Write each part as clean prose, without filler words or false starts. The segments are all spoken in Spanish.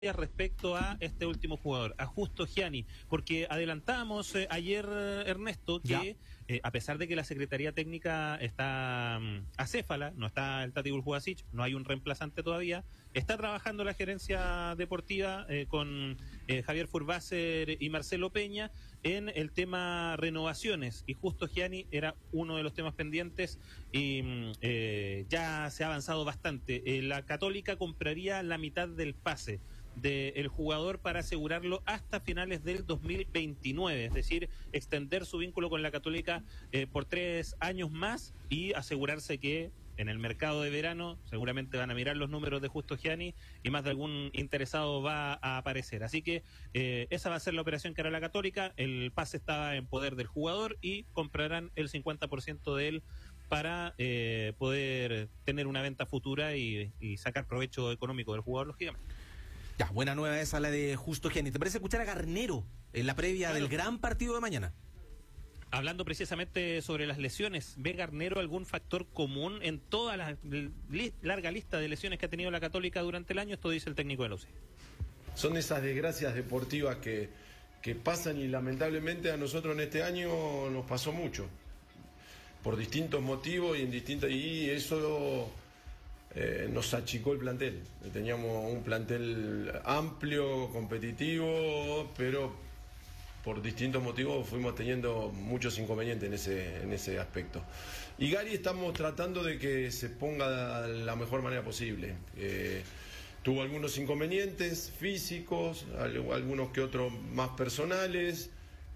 respecto a este último jugador, a Justo Gianni, porque adelantamos ayer, Ernesto, que a pesar de que la Secretaría Técnica está acéfala, no está el Tati Buljubacic, no hay un reemplazante todavía, está trabajando la gerencia deportiva con Javier Furbaser y Marcelo Peña en el tema renovaciones, y Justo Gianni era uno de los temas pendientes y ya se ha avanzado bastante. La Católica compraría la mitad del pase del jugador para asegurarlo hasta finales del 2029, es decir, extender su vínculo con la Católica por 3 años más y asegurarse que en el mercado de verano seguramente van a mirar los números de Justo Gianni y más de algún interesado va a aparecer. Así que esa va a ser la operación que hará la Católica. El pase está en poder del jugador y comprarán el 50% de él para poder tener una venta futura y sacar provecho económico del jugador, lógicamente. Ya, buena nueva esa, la de Justo Gianni. ¿Te parece escuchar a Garnero en la previa del gran partido de mañana? Hablando precisamente sobre las lesiones, ¿ve Garnero algún factor común en toda la larga lista de lesiones que ha tenido la Católica durante el año? Esto dice el técnico de la UC. Son esas desgracias deportivas que pasan, y lamentablemente a nosotros en este año nos pasó mucho, por distintos motivos y eso nos achicó el plantel. Teníamos un plantel amplio, competitivo, pero por distintos motivos fuimos teniendo muchos inconvenientes en ese aspecto. Y Gary estamos tratando de que se ponga de la mejor manera posible. Tuvo algunos inconvenientes físicos, algunos que otros más personales,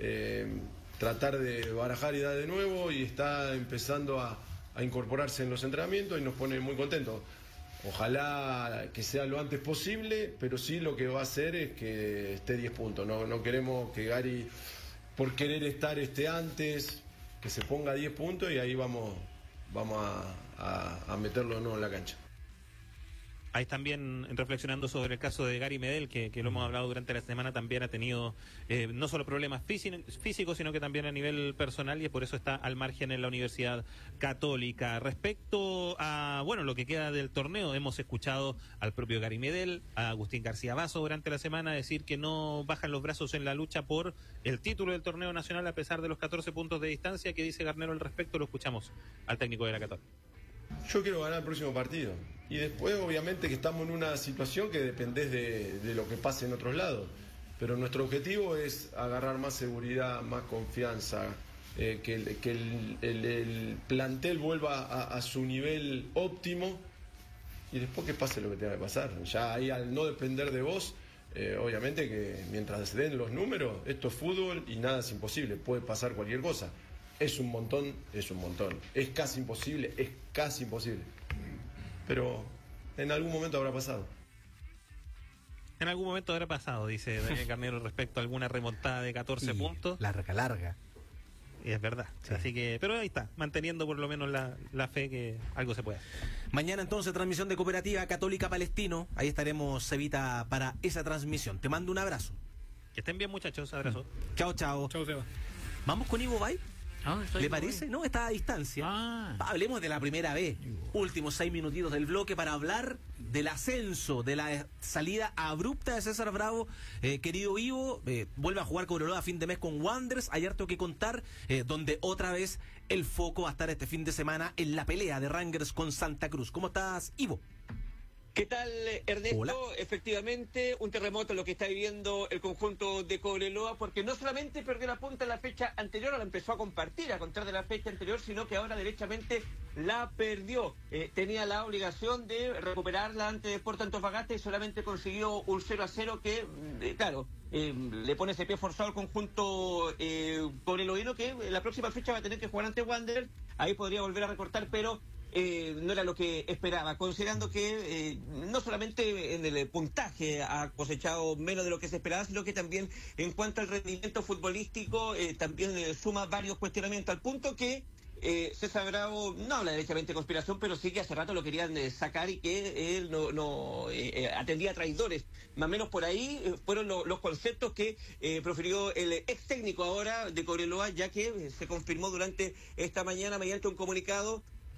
tratar de barajar y dar de nuevo, y está empezando a incorporarse en los entrenamientos y nos pone muy contentos. Ojalá que sea lo antes posible, pero sí lo que va a hacer es que esté 10 puntos. No queremos que Gary, por querer estar antes, que se ponga 10 puntos y ahí vamos a meterlo de nuevo en la cancha. Ahí también reflexionando sobre el caso de Gary Medel, que lo hemos hablado durante la semana, también ha tenido no solo problemas físicos, sino que también a nivel personal, y por eso está al margen en la Universidad Católica. Respecto a, lo que queda del torneo, hemos escuchado al propio Gary Medel, a Agustín García Basso durante la semana decir que no bajan los brazos en la lucha por el título del torneo nacional a pesar de los 14 puntos de distancia. ¿Qué dice Garnero al respecto? Lo escuchamos al técnico de la Católica. Yo quiero ganar el próximo partido. Y después, obviamente, que estamos en una situación que dependés de lo que pase en otros lados. Pero nuestro objetivo es agarrar más seguridad, más confianza, que el plantel vuelva a su nivel óptimo. Y después que pase lo que tenga que pasar. Ya ahí, al no depender de vos, obviamente que mientras se den los números, esto es fútbol y nada es imposible. Puede pasar cualquier cosa. Es un montón. Es casi imposible. Pero en algún momento habrá pasado. En algún momento habrá pasado, dice Daniel Garnero respecto a alguna remontada de 14 puntos. Larga. Y es verdad. Sí. Así que, pero ahí está, manteniendo por lo menos la fe que algo se puede hacer. Mañana entonces transmisión de Cooperativa Católica Palestino. Ahí estaremos, Cevita, para esa transmisión. Te mando un abrazo. Que estén bien, muchachos. Abrazo. Chao. Chao, Seba. Vamos con Ivo Bay. ¿Le parece? No, está a distancia. Hablemos de la primera vez. Últimos 6 minutitos del bloque para hablar del ascenso, de la salida abrupta de César Bravo. Querido Ivo, vuelve a jugar Cobreloa a fin de mes con Wanderers. Hay harto que contar, donde otra vez el foco va a estar este fin de semana en la pelea de Rangers con Santa Cruz. ¿Cómo estás, Ivo? ¿Qué tal, Ernesto? Hola. Efectivamente, un terremoto lo que está viviendo el conjunto de Cobreloa, porque no solamente perdió la punta en la fecha anterior, la empezó a compartir, a contar de la fecha anterior, sino que ahora derechamente la perdió. Tenía la obligación de recuperarla ante Sport Antofagasta y solamente consiguió un 0-0 que, le pone ese pie forzado al conjunto cobreloino, que la próxima fecha va a tener que jugar ante Wanderers. Ahí podría volver a recortar, pero no era lo que esperaba, considerando que no solamente en el puntaje ha cosechado menos de lo que se esperaba, sino que también en cuanto al rendimiento futbolístico también suma varios cuestionamientos, al punto que César Bravo no habla derechamente de conspiración, pero sí que hace rato lo querían sacar y que él no atendía a traidores. Más o menos por ahí fueron los conceptos que profirió el ex técnico ahora de Cobreloa, ya que se confirmó durante esta mañana mediante un comunicado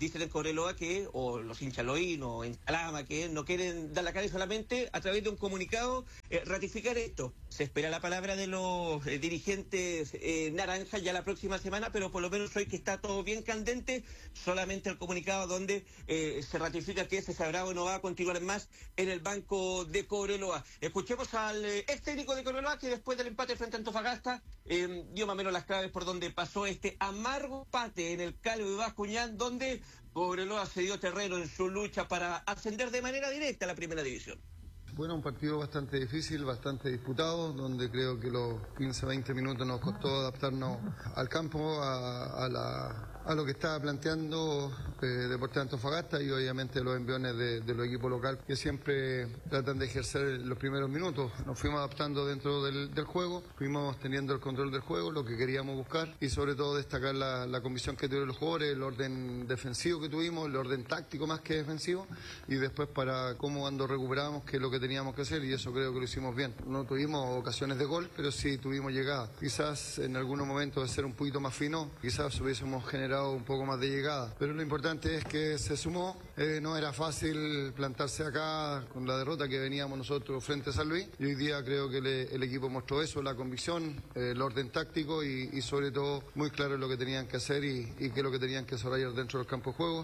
dicen en Cobreloa o los hinchas Loín o en Calama, que no quieren dar la cara y solamente a través de un comunicado ratificar esto. Se espera la palabra de los dirigentes naranjas ya la próxima semana, pero por lo menos hoy que está todo bien candente, solamente el comunicado donde se ratifica que César Bravo no va a continuar más en el banco de Cobreloa. Escuchemos al ex técnico de Cobreloa, que después del empate frente a Antofagasta dio más o menos las claves por donde pasó este amargo empate en el Calvo de Bascuñán, donde Cobreloa se dio terreno en su lucha para ascender de manera directa a la primera división. Bueno, un partido bastante difícil, bastante disputado, donde creo que los 15-20 minutos nos costó adaptarnos al campo, a lo que estaba planteando Deportes Antofagasta y obviamente los enviones de los equipos locales que siempre tratan de ejercer los primeros minutos. Nos fuimos adaptando dentro del juego, fuimos teniendo el control del juego, lo que queríamos buscar y sobre todo destacar la convicción que tuvieron los jugadores, el orden defensivo que tuvimos, el orden táctico más que defensivo y después para cómo cuando recuperamos que es lo que teníamos que hacer y eso creo que lo hicimos bien. No tuvimos ocasiones de gol, pero sí tuvimos llegada. Quizás en algunos momentos de ser un poquito más fino, quizás hubiésemos generado un poco más de llegada. Pero lo importante es que se sumó. No era fácil plantarse acá con la derrota que veníamos nosotros frente a San Luis. Y hoy día creo que el equipo mostró eso, la convicción, el orden táctico y sobre todo muy claro lo que tenían que hacer y qué es lo que tenían que desarrollar dentro del campo de juego.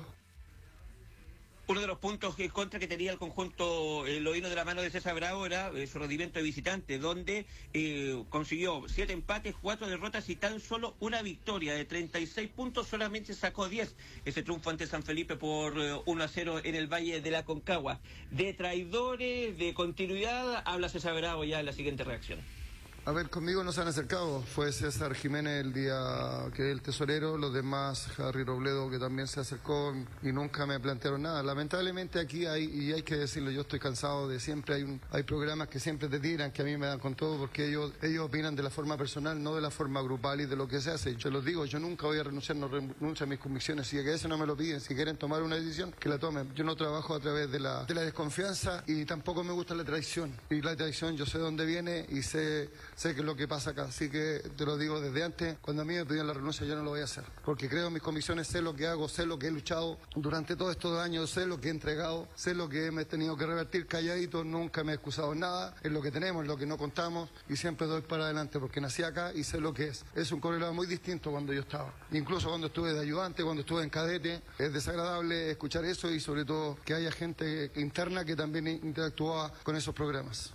Uno de los puntos en contra que tenía el conjunto loíno de la mano de César Bravo era su rendimiento de visitante, donde consiguió 7 empates, 4 derrotas y tan solo una victoria. De 36 puntos solamente sacó 10. Ese triunfo ante San Felipe por 1-0 en el Valle de la Concagua. De traidores, de continuidad, habla César Bravo ya en la siguiente reacción. A ver, conmigo no se han acercado. Fue César Jiménez el día que es el tesorero, los demás, Harry Robledo, que también se acercó y nunca me plantearon nada. Lamentablemente aquí y hay que decirlo, yo estoy cansado de siempre, hay programas que siempre te tiran, que a mí me dan con todo, porque ellos opinan de la forma personal, no de la forma grupal y de lo que se hace. Yo los digo, yo nunca voy a renunciar, no renuncio a mis convicciones, si que eso no me lo piden, si quieren tomar una decisión, que la tomen. Yo no trabajo a través de la desconfianza y tampoco me gusta la traición. Y la traición yo sé dónde viene y sé que es lo que pasa acá, así que te lo digo desde antes, cuando a mí me pidieron la renuncia yo no lo voy a hacer, porque creo en mis convicciones, sé lo que hago, sé lo que he luchado durante todos estos años, sé lo que he entregado, sé lo que me he tenido que revertir calladito, nunca me he excusado en nada, es lo que tenemos, es lo que no contamos y siempre doy para adelante porque nací acá y sé lo que es. Es un Cobreloa muy distinto cuando yo estaba, incluso cuando estuve de ayudante, cuando estuve en cadete, es desagradable escuchar eso y sobre todo que haya gente interna que también interactúa con esos programas.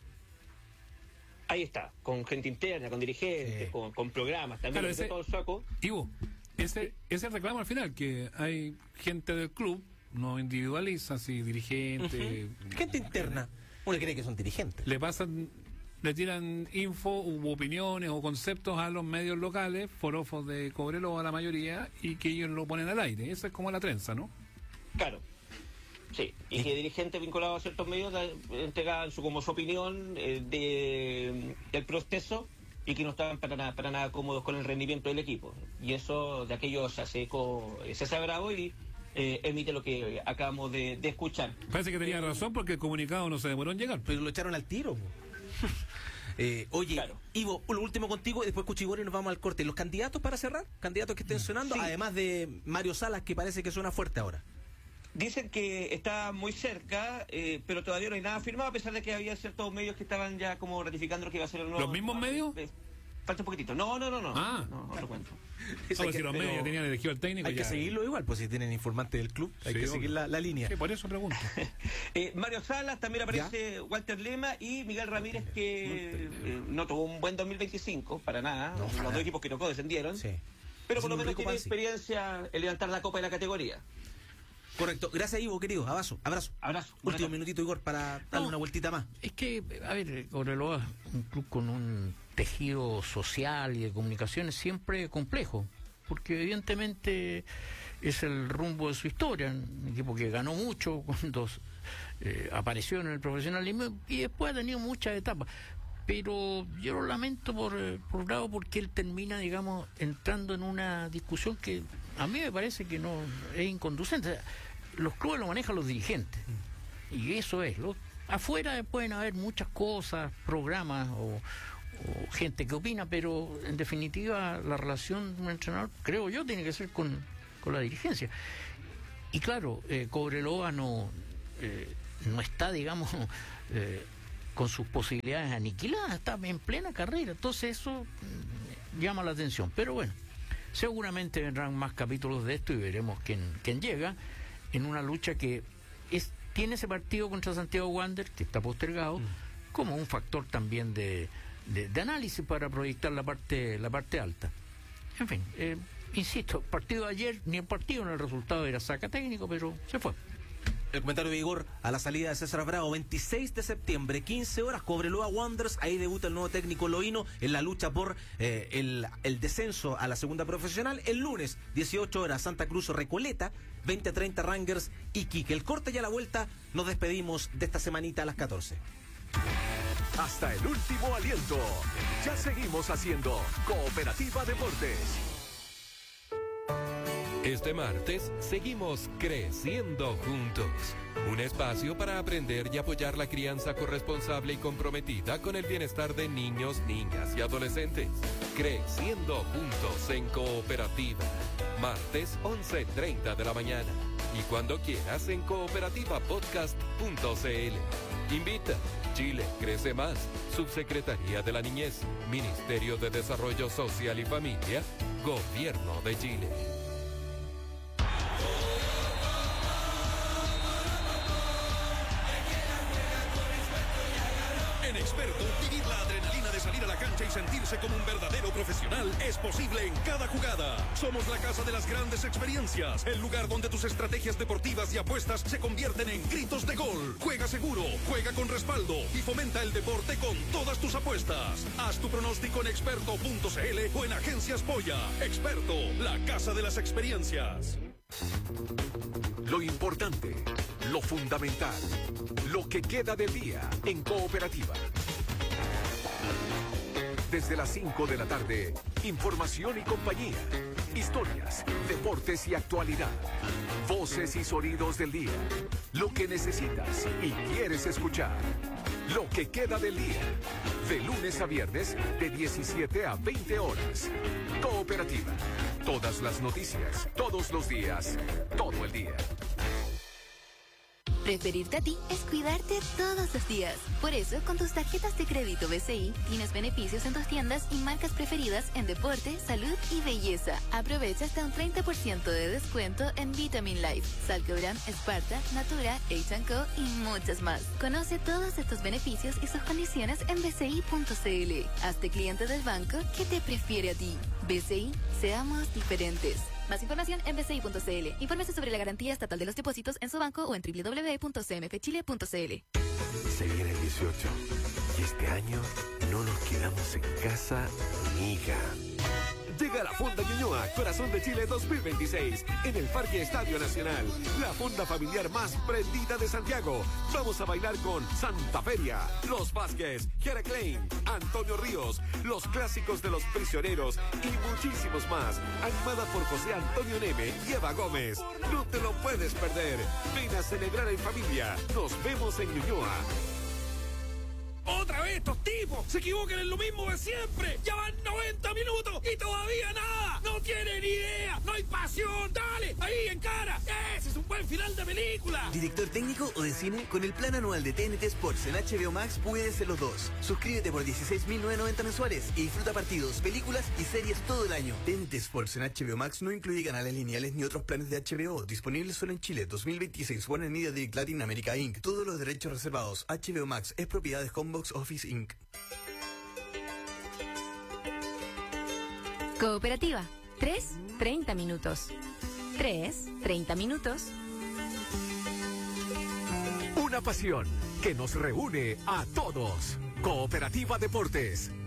Ahí está, con gente interna, con dirigentes, con programas, también claro, de todo el saco. Ivo, ese reclamo al final, que hay gente del club, no individualiza, si dirigentes... Gente interna, uno cree que son dirigentes. Le tiran info, opiniones o conceptos a los medios locales, forofos de Cobreloa la mayoría, y que ellos lo ponen al aire. Esa es como la trenza, ¿no? Claro. Sí, y que dirigentes vinculados a ciertos medios entregaban su opinión del proceso y que no estaban para nada cómodos con el rendimiento del equipo. Y eso de aquello se hace con César Bravo y emite lo que acabamos de escuchar. Parece que tenía razón porque el comunicado no se demoró en llegar. Pero lo echaron al tiro. Oye, claro. Ivo, lo último contigo y después Cuchigori y nos vamos al corte. ¿Los candidatos para cerrar? ¿Candidatos que estén sonando? Sí. Además de Mario Salas, que parece que suena fuerte ahora. Dicen que está muy cerca, pero todavía no hay nada firmado, a pesar de que había ciertos medios que estaban ya como ratificando lo que iba a ser el nuevo... ¿Los mismos medios? Falta un poquitito. No. Ah. No lo cuento. Solo si los medios ya tenían elegido al técnico. Hay que seguirlo igual, pues si tienen informante del club, hay que seguir la línea. Sí, por eso pregunto. Mario Salas, también aparece ¿ya? Walter Lema y Miguel Ramírez, que no tuvo un buen 2025, para nada. Los dos equipos que tocó descendieron. Sí. Pero por lo menos tiene experiencia en levantar la copa de la categoría. Correcto. Gracias, Ivo, querido. Abrazo. Último minutito, Igor, para darle una vueltita más. Es que, a ver, Cobreloa es un club con un tejido social y de comunicaciones siempre complejo, porque evidentemente es el rumbo de su historia, un equipo que ganó mucho cuando apareció en el profesionalismo y después ha tenido muchas etapas. Pero yo lo lamento por Bravo, porque él termina, digamos, entrando en una discusión que a mí me parece que no es inconducente. O sea, los clubes lo manejan los dirigentes y eso es. Afuera pueden haber muchas cosas, programas o gente que opina, pero en definitiva la relación de un entrenador, creo yo, tiene que ser con la dirigencia. Y claro, Cobreloa no está, digamos, con sus posibilidades aniquiladas, está en plena carrera. Entonces eso llama la atención. Pero bueno, seguramente vendrán más capítulos de esto y veremos quién llega en una lucha que tiene ese partido contra Santiago Wander, que está postergado, como un factor también de análisis para proyectar la parte alta. En fin, insisto, el partido de ayer, ni el partido ni el resultado era saca técnico, pero se fue. El comentario de Igor a la salida de César Bravo, 26 de septiembre, 15 horas, Cobreloa Wanderers, ahí debuta el nuevo técnico Loíno en la lucha por el descenso a la segunda profesional. El lunes, 18 horas, Santa Cruz Recoleta, 20:30 Rangers Iquique. El corte y a la vuelta nos despedimos de esta semanita a las 14. Hasta el último aliento. Ya seguimos haciendo Cooperativa Deportes. Este martes seguimos creciendo juntos. Un espacio para aprender y apoyar la crianza corresponsable y comprometida con el bienestar de niños, niñas y adolescentes. Creciendo juntos en Cooperativa. Martes 11:30 de la mañana. Y cuando quieras en cooperativapodcast.cl. Invita. Chile crece más. Subsecretaría de la Niñez. Ministerio de Desarrollo Social y Familia. Gobierno de Chile. En Experto, vivir la adrenalina de salir a la cancha y sentirse como un verdadero profesional es posible en cada jugada. Somos la casa de las grandes experiencias, el lugar donde tus estrategias deportivas y apuestas se convierten en gritos de gol. Juega seguro, juega con respaldo y fomenta el deporte con todas tus apuestas. Haz tu pronóstico en experto.cl o en Agencias Polla. Experto, la casa de las experiencias. Lo importante, lo fundamental, lo que queda del día en Cooperativa. Desde las 5 de la tarde, información y compañía, historias, deportes y actualidad, voces y sonidos del día, lo que necesitas y quieres escuchar. Lo que queda del día, de lunes a viernes, de 17 a 20 horas. Cooperativa, todas las noticias, todos los días, todo el día. Preferirte a ti es cuidarte todos los días. Por eso, con tus tarjetas de crédito BCI, tienes beneficios en tus tiendas y marcas preferidas en deporte, salud y belleza. Aprovecha hasta un 30% de descuento en Vitamin Life, Salcobran, Sparta, Natura, H&Co y muchas más. Conoce todos estos beneficios y sus condiciones en bci.cl. Hazte cliente del banco que te prefiere a ti. BCI, seamos diferentes. Más información en bci.cl. Infórmese sobre la garantía estatal de los depósitos en su banco o en www.cmfchile.cl. Se viene el 18 y este año no nos quedamos en casa, amiga. Llega la Fonda Ñuñoa, Corazón de Chile 2026, en el Parque Estadio Nacional. La fonda familiar más prendida de Santiago. Vamos a bailar con Santa Feria, Los Vázquez, Jera Klein, Antonio Ríos, los clásicos de Los Prisioneros y muchísimos más. Animada por José Antonio Neme y Eva Gómez. No te lo puedes perder. Ven a celebrar en familia. Nos vemos en Ñuñoa. ¡Otra vez estos tipos! ¡Se equivocan en lo mismo de siempre! ¡Ya van 90 minutos y todavía nada! ¡No tienen idea! ¡No hay pasión! ¡Dale! ¡Ahí, en cara! ¡Ese es un buen final de película! ¿Director técnico o de cine? Con el plan anual de TNT Sports en HBO Max puedes ser los dos. Suscríbete por 16.990 mensuales y disfruta partidos, películas y series todo el año. TNT Sports en HBO Max no incluye canales lineales ni otros planes de HBO. Disponible solo en Chile. 2026. Warner Media Direct Latin America Inc. Todos los derechos reservados. HBO Max es propiedad de Homebox Office Inc. Cooperativa. 3:30 minutos. 3:30 minutos. Una pasión que nos reúne a todos. Cooperativa Deportes.